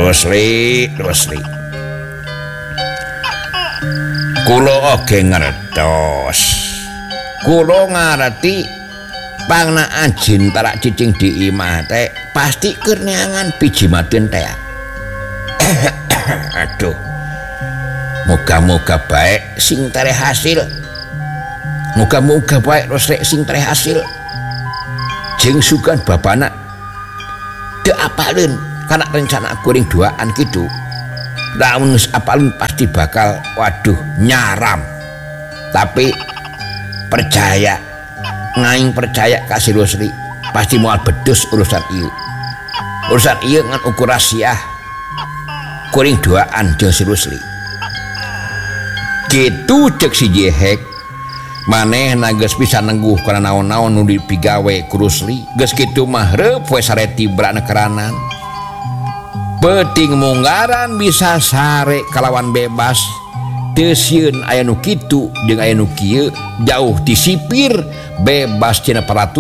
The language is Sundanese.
Rusli kula oge ngertos kula ngarti pangnaan jin tarak cicing di imah teh pasti kerneangan biji maden teh aduh moga-moga baik sing tareh hasil moga-moga baik Rusli sing tareh hasil jeung sugan babana teu apaleun kana rencana kuring duaan gitu lamun geus apaleun pasti bakal waduh nyaram tapi percaya ngaing percaya kasih Rusli pasti moal bedus urusan ieu ngan ukur rasiah kuring duaan jeung si Rusli gitu cek si Jehek manehna geus bisa nengguh kana naon-naon nu dipigawe ku Rusli geus kitu mah reup we sare tibrana keranan penting munggaran bisa sare kalawan bebas teu sieun aya nu kitu jeung aya nu kieu jauh disipir bebas cenah peraturan